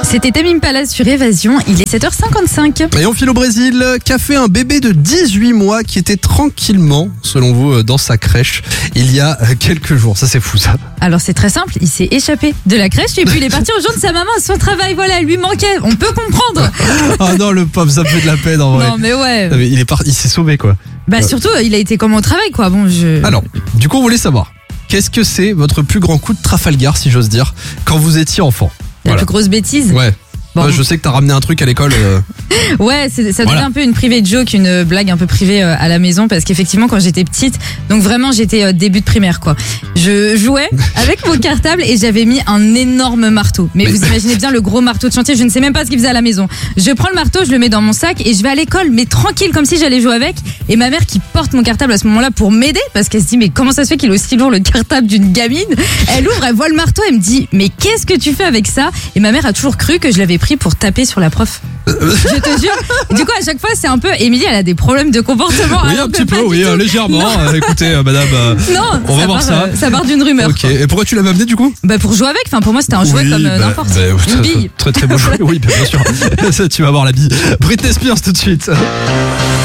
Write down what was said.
C'était Tame Impala sur Évasion, il est 7h55. Et on file au Brésil, qu'a fait un bébé de 18 mois qui était tranquillement, selon vous, dans sa crèche il y a quelques jours. Ça, c'est fou, ça. Alors c'est très simple, il s'est échappé de la crèche et puis il est parti rejoindre sa maman à son travail. Voilà, il lui manquait, on peut comprendre. Ah non, le pauvre, ça me fait de la peine en vrai. Non mais ouais. Non, mais il s'est sauvé, quoi. Bah surtout, il a été comme au travail quoi. Bon, Alors, du coup, on voulait savoir, qu'est-ce que c'est votre plus grand coup de Trafalgar, si j'ose dire, quand vous étiez enfant? La plus grosse bêtise. Ouais. Bon. Ouais, je sais que t'as ramené un truc à l'école. Ouais, ça devient Voilà. un peu une private joke, une blague un peu privée à la maison parce qu'effectivement quand j'étais petite, donc vraiment j'étais début de primaire quoi. Je jouais avec mon cartable et j'avais mis un énorme marteau. Mais vous imaginez bien le gros marteau de chantier, je ne sais même pas ce qu'il faisait à la maison. Je prends le marteau, je le mets dans mon sac et je vais à l'école mais tranquille comme si j'allais jouer avec. Et ma mère qui porte mon cartable à ce moment-là pour m'aider parce qu'elle se dit mais comment ça se fait qu'il est aussi lourd le cartable d'une gamine? Elle ouvre, elle voit le marteau, elle me dit mais qu'est-ce que tu fais avec ça? Et ma mère a toujours cru que je l'avais pris pour taper sur la prof. Je te jure. Du coup, à chaque fois, c'est un peu. Émilie, elle a des problèmes de comportement. Oui, alors un que petit peu, pas du oui, tout. légèrement. Écoutez, madame, Non, on va voir ça. Ça part d'une rumeur. Ok, Quoi. et pourquoi tu l'avais amené du coup? Bah pour jouer avec. Enfin, pour moi, c'était un jouet Oui, comme n'importe. Une bille. Très très beau jouet, oui, bien sûr. Tu vas voir la bille. Britney Spears tout de suite.